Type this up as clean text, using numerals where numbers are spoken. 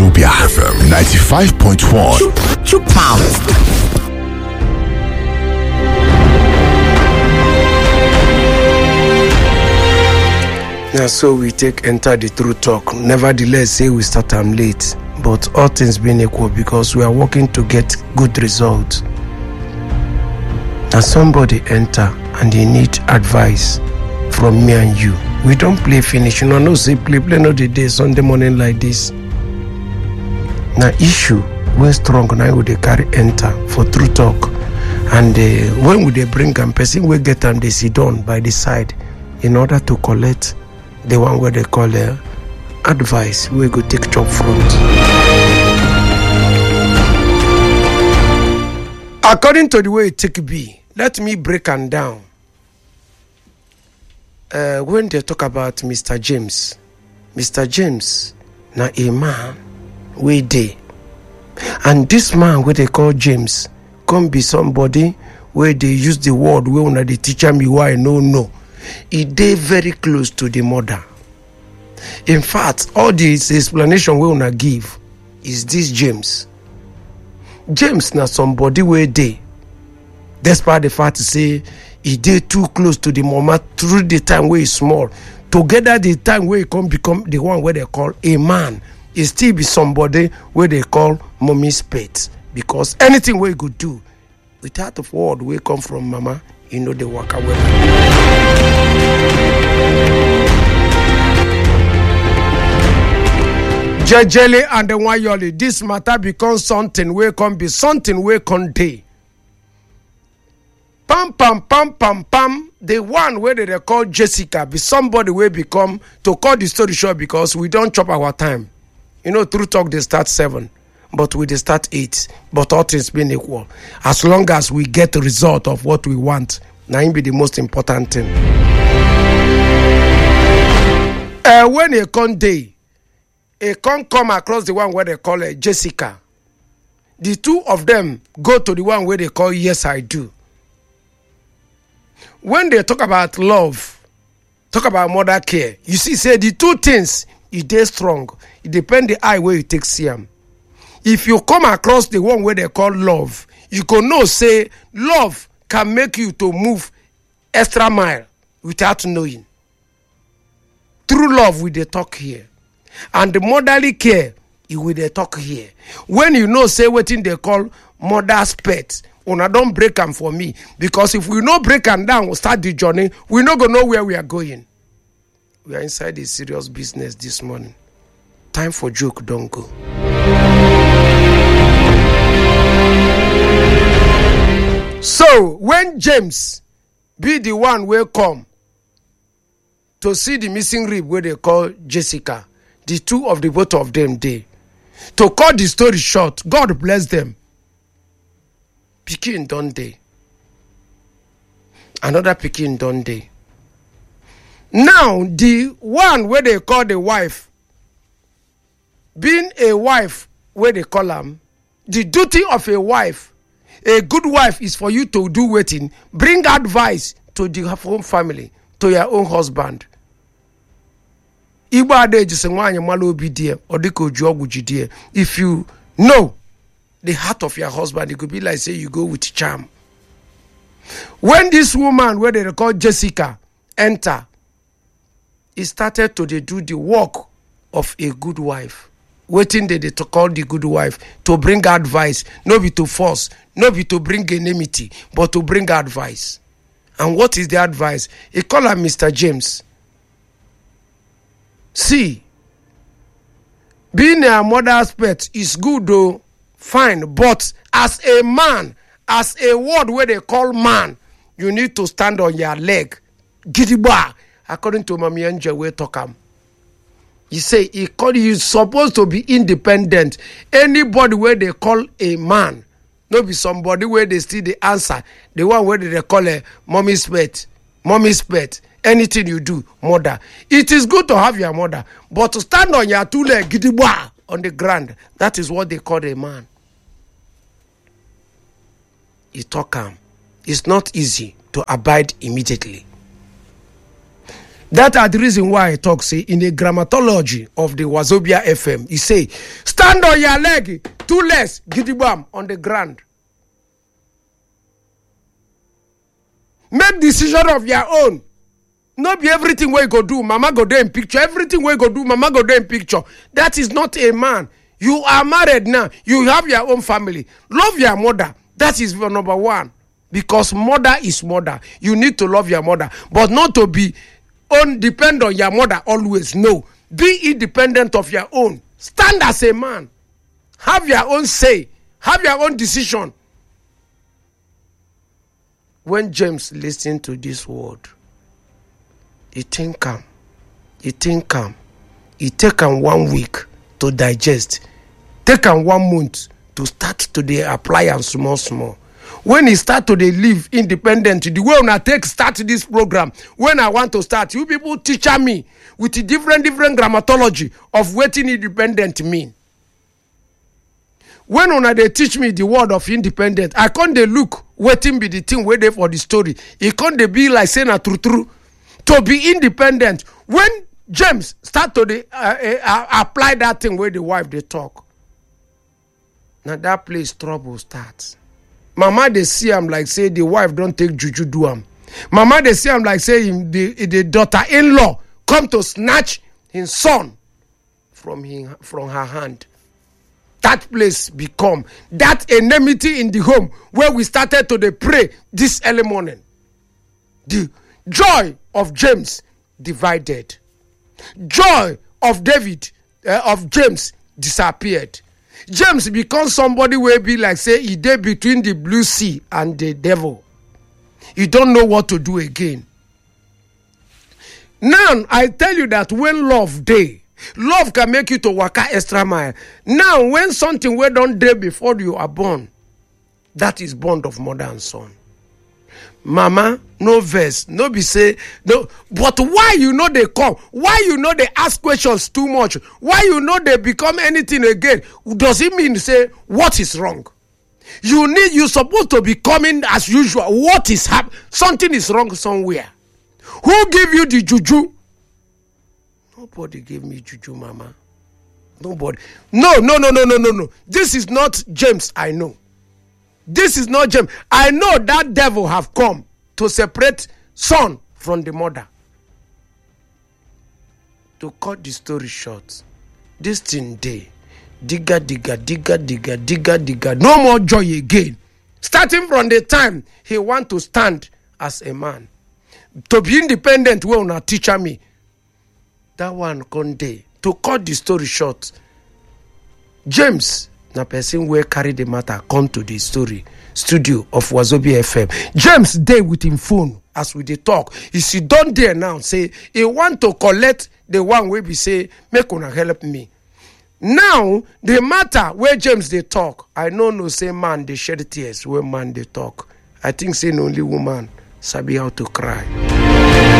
Wazobia FM 95.1. Chup pounds. Now, so we take enter the true talk. Nevertheless, say we start time late, but all things being equal because we are working to get good results. Now, somebody enter and they need advice from me and you. We don't play finish. You know, no say play no the day Sunday morning like this. Now, issue we're strong now we they carry enter for true talk, and when we they bring a person we get them they sit down by the side in order to collect the one where they call advice we go take job front. According to the way it take be, let me break them down. When they talk about Mr. James na a man we dey, and this man where they call James come be somebody where they use the word where una the teacher me why no. He dey very close to the mother. In fact, all this explanation we wanna give is this James na somebody where dey, despite the fact to say he dey too close to the mama through the time where he small, together the time where he come become the one where they call a man, he still be somebody where they call mommy's pet, because anything where he could do without a word where come from mama, you know they walk away. Jejele and the Wayoli, this matter becomes something where come be something where come day. Pam. The one where they call Jessica be somebody where become, to cut the story short because we don't chop our time. You know, True Talk they start 7. But we start 8, but all things being equal. As long as we get the result of what we want, now it be the most important thing. When a con day, a con come across the one where they call Jessica. The two of them go to the one where they call Yes I Do. When they talk about love, talk about mother care, you see, say the two things, it is strong. It depends the eye where you take see them. If you come across the one where they call love, you can know say love can make you to move extra mile without knowing. True love we dey talk here, and the motherly care we dey talk here. When you know say wetin they call mother's pet, una don't break them for me, because if we no break them down, we start the journey, we no go know where we are going. We are inside a serious business this morning. Time for joke, don't go. So when James be the one will come to see the missing rib where they call Jessica, the two of the both of them dey. To cut the story short, God bless them. Pikin don dey. Another pikin don dey. Now the one where they call the wife, being a wife where they call them, the duty of a wife, a good wife is for you to do waiting, bring advice to the home family, to your own husband. If you know the heart of your husband, it could be like say you go with charm. When this woman where they call Jessica enter, he started to do the work of a good wife. Waiting they to call the good wife to bring advice, not be to force, not be to bring enmity, but to bring advice. And what is the advice? He call her Mr. James. See, being a mother's pet is good though, fine, but as a man, as a word where they call man, you need to stand on your leg. Gidiba, according to Mami Angel, we talk am. He say you supposed to be independent. Anybody where they call a man, no be somebody where they still the answer. The one where they call a mommy's pet. Anything you do, mother. It is good to have your mother, but to stand on your two legs, gidiba, on the ground, that is what they call a man. He talk am. It's not easy to abide immediately. That are the reason why I talk, say, in the grammatology of the Wazobia FM, he say, stand on your leg, 2 legs, gidibam, on the ground. Make decision of your own. Not be everything where you go do, mama go there in picture. Everything where you go do, mama go there in picture. That is not a man. You are married now. You have your own family. Love your mother. That is number one. Because mother is mother. You need to love your mother. But not to be depend on your mother always. No. Be independent of your own. Stand as a man. Have your own say. Have your own decision. When James listened to this word, he think calm. He take him 1 week to digest. Take him 1 month to start to dey apply and small. When he start to dey live independent, the way una take start this program, when I want to start, you people teach me with the different grammatology of wetin independent mean. When una dey teach me the word of independent, I can't dey look wetin be the thing wey dey for the story. It can't dey be like say na true. To be independent, when James start to apply that thing where the wife they talk, now that place trouble starts. Mama they see him like say the wife don't take juju do him. Mama they see him like say the daughter-in-law come to snatch his son from her hand. That place become that enmity in the home where we started to dey pray this early morning. The joy of James divided. Joy of James disappeared. James becomes somebody where be like say he dey between the blue sea and the devil. He don't know what to do again. Now I tell you that when love dey, love can make you to waka extra mile. Now when something wey don dey before you are born, that is bond of mother and son. Mama, no verse, no be say, no. But why you know they come? Why you know they ask questions too much? Why you know they become anything again? Does it mean say, what is wrong? You supposed to be coming as usual. What is happening? Something is wrong somewhere. Who give you the juju? Nobody gave me juju, mama. Nobody. No. This is not James, I know. This is not James. I know that devil have come to separate son from the mother. To cut the story short, this thing day, digga. No more joy again. Starting from the time he want to stand as a man. To be independent, will not teacher me. That one come day. To cut the story short, James, na person wey carry the matter come to the studio of Wazobia FM. James dey with him phone as we dey talk. He sit down there now say he want to collect the one wey be say make una help me. Now the matter where James dey talk, I no say man dey shed tears when man dey talk. I think say only woman sabi how to cry.